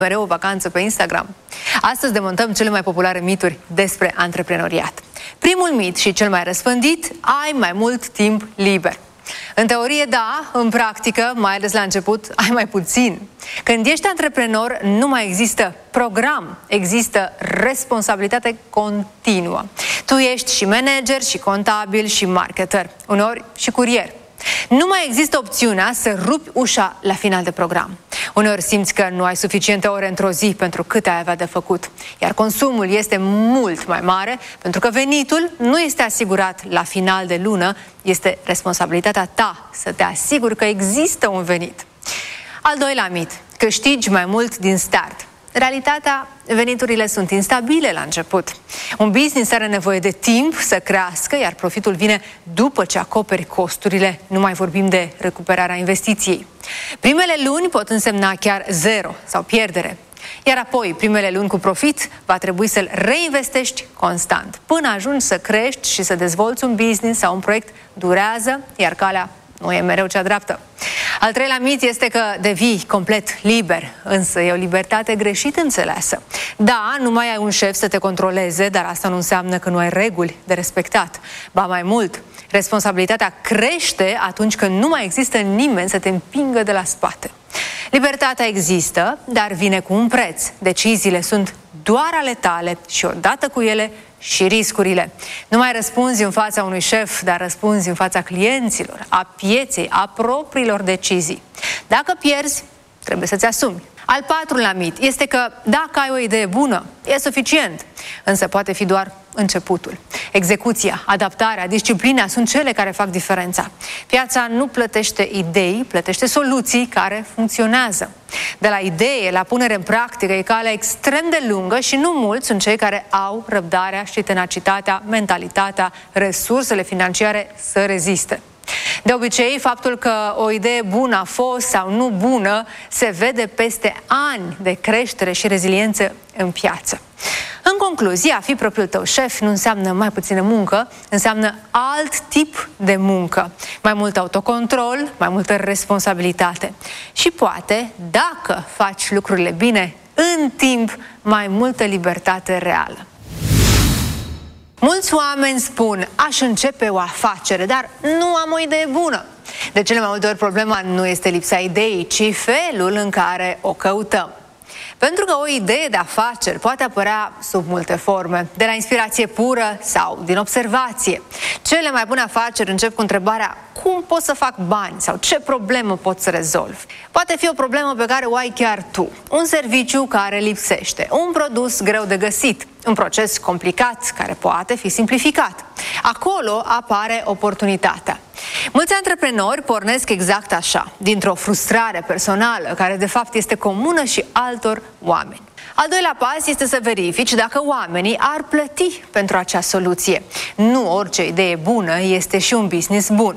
mereu o vacanță pe Instagram. Astăzi demontăm cele mai populare mituri despre antreprenoriat. Primul mit și cel mai răspândit: ai mai mult timp liber. În teorie da, în practică, mai ales la început, ai mai puțin. Când ești antreprenor, nu mai există program, există responsabilitate continuă. Tu ești și manager, și contabil, și marketer, uneori și curier. Nu mai există opțiunea să rupi ușa la final de program. Uneori simți că nu ai suficiente ore într-o zi pentru câte ai avea de făcut, iar consumul este mult mai mare pentru că venitul nu este asigurat la final de lună, este responsabilitatea ta să te asiguri că există un venit. Al doilea mit: câștigi mai mult din start. Realitatea, veniturile sunt instabile la început. Un business are nevoie de timp să crească, iar profitul vine după ce acoperi costurile, nu mai vorbim de recuperarea investiției. Primele luni pot însemna chiar zero sau pierdere, iar apoi primele luni cu profit va trebui să-l reinvestești constant. Până ajungi să crești și să dezvolți un business sau un proiect, durează, iar calea nu e mereu cea dreaptă. Al treilea mit este că devii complet liber, însă e o libertate greșit înțeleasă. Da, nu mai ai un șef să te controleze, dar asta nu înseamnă că nu ai reguli de respectat. Ba mai mult, responsabilitatea crește atunci când nu mai există nimeni să te împingă de la spate. Libertatea există, dar vine cu un preț. Deciziile sunt doar ale tale și odată cu ele și riscurile. Nu mai răspunzi în fața unui șef, dar răspunzi în fața clienților, a pieței, a propriilor decizii. Dacă pierzi, trebuie să-ți asumi. Al patrulea mit este că dacă ai o idee bună, e suficient, însă poate fi doar începutul. Execuția, adaptarea, disciplina sunt cele care fac diferența. Piața nu plătește idei, plătește soluții care funcționează. De la idee la punere în practică e calea extrem de lungă și nu mulți sunt cei care au răbdarea și tenacitatea, mentalitatea, resursele financiare să reziste. De obicei, faptul că o idee bună a fost sau nu bună se vede peste ani de creștere și reziliență în piață. În concluzie, a fi propriul tău șef nu înseamnă mai puțină muncă, înseamnă alt tip de muncă, mai mult autocontrol, mai multă responsabilitate și poate, dacă faci lucrurile bine, în timp, mai multă libertate reală. Mulți oameni spun: aș începe o afacere, dar nu am o idee bună. De cele mai multe ori problema nu este lipsa ideii, ci felul în care o căutăm. Pentru că o idee de afaceri poate apărea sub multe forme, de la inspirație pură sau din observație. Cele mai bune afaceri încep cu întrebarea: cum pot să fac bani sau ce problemă pot să rezolv? Poate fi o problemă pe care o ai chiar tu, un serviciu care lipsește, un produs greu de găsit, un proces complicat care poate fi simplificat. Acolo apare oportunitatea. Mulți antreprenori pornesc exact așa, dintr-o frustrare personală, care de fapt este comună și altor oameni. Al doilea pas este să verifici dacă oamenii ar plăti pentru acea soluție. Nu orice idee bună este și un business bun.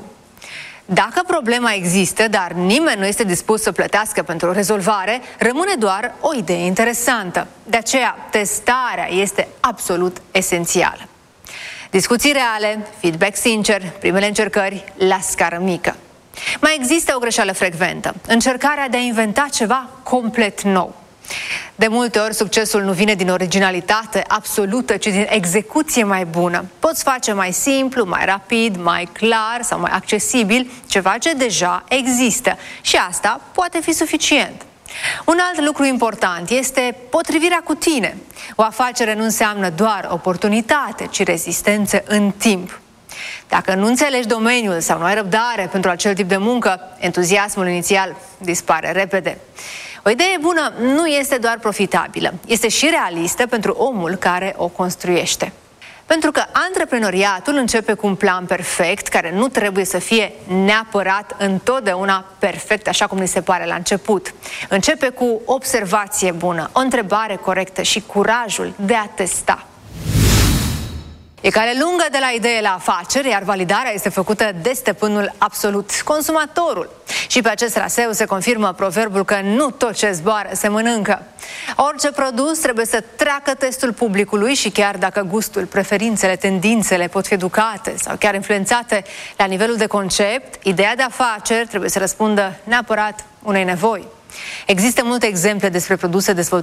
Dacă problema există, dar nimeni nu este dispus să plătească pentru rezolvare, rămâne doar o idee interesantă. De aceea, testarea este absolut esențială. Discuții reale, feedback sincer, primele încercări la scară mică. Mai există o greșeală frecventă: încercarea de a inventa ceva complet nou. De multe ori, succesul nu vine din originalitate absolută, ci din execuție mai bună. Poți face mai simplu, mai rapid, mai clar sau mai accesibil ceva ce deja există și asta poate fi suficient. Un alt lucru important este potrivirea cu tine. O afacere nu înseamnă doar oportunitate, ci rezistență în timp. Dacă nu înțelegi domeniul sau nu ai răbdare pentru acel tip de muncă, entuziasmul inițial dispare repede. O idee bună nu este doar profitabilă, este și realistă pentru omul care o construiește. Pentru că antreprenoriatul începe cu un plan perfect, care nu trebuie să fie neapărat întotdeauna perfect, așa cum ni se pare la început. Începe cu observație bună, o întrebare corectă și curajul de a testa. E cale lungă de la idee la afaceri, iar validarea este făcută de stăpânul absolut, consumatorul. Și pe acest traseu se confirmă proverbul că nu tot ce zboară se mănâncă. Orice produs trebuie să treacă testul publicului și chiar dacă gustul, preferințele, tendințele pot fi educate sau chiar influențate la nivelul de concept, ideea de afaceri trebuie să răspundă neapărat unei nevoi. Există multe exemple despre produse dezvoltate